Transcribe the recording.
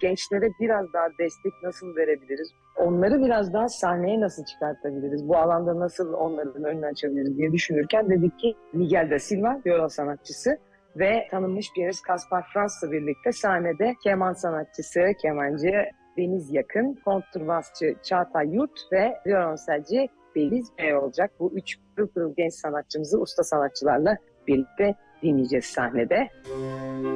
gençlere biraz daha destek nasıl verebiliriz? Onları biraz daha sahneye nasıl çıkartabiliriz? Bu alanda nasıl onların önünü açabiliriz diye düşünürken dedik ki Miguel da Silva, violon sanatçısı ve tanınmış piyanist Kaspar Franz'la birlikte sahnede keman sanatçısı, kemancı Deniz Yakın, kontrbasçı Çağatay Yurt ve violonselci Beliz Bey olacak. Bu üç pırıl pırıl genç sanatçımızı usta sanatçılarla birlikte dinleyeceğiz sahnede.